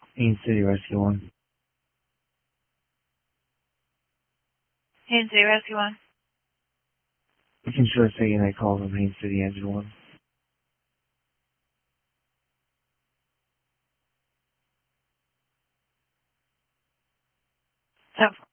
Haines City Rescue 1. Haines City Rescue 1. You can sure say Unite call from Haines City Engine 1. So